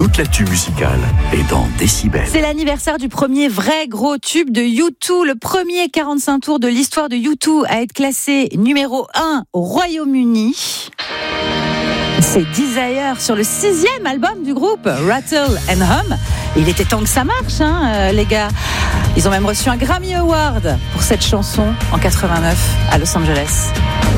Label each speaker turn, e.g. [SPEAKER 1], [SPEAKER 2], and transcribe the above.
[SPEAKER 1] Toute l'actu musicale est dans Décibel.
[SPEAKER 2] C'est l'anniversaire du premier vrai gros tube de U2, le premier 45 tours de l'histoire de U2 à être classé numéro 1 au Royaume-Uni. C'est Desire sur le 6e album du groupe, Rattle and Hum. Il était temps que ça marche, les gars. Ils ont même reçu un Grammy Award pour cette chanson en 89 à Los Angeles.